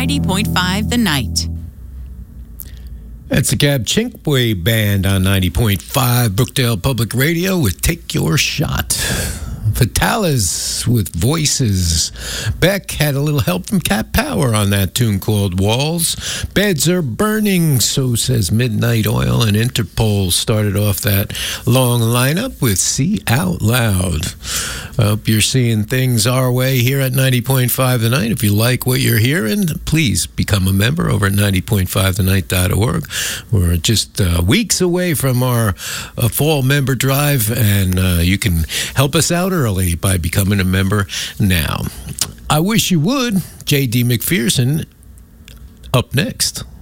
90.5 The Night. That's the Gab Chinkway Band on 90.5 Brookdale Public Radio with Take Your Shot. Fatalas with Voices. Beck had a little help from Cat Power on that tune called Walls. Beds Are Burning, so says Midnight Oil, and Interpol started off that long lineup with See Out Loud. I hope you're seeing things our way here at 90.5 The Night. If you like what you're hearing, please become a member over at 90.5thenight.org. We're just weeks away from our fall member drive, and you can help us out early by becoming a member now. I wish you would. J.D. McPherson up next.